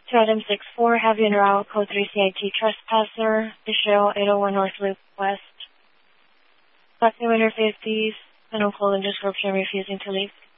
To item 6-4, have you in route code 3CIT trespasser, issue 801 North Loop West. Document interface, please. And on call and description refusing to leave.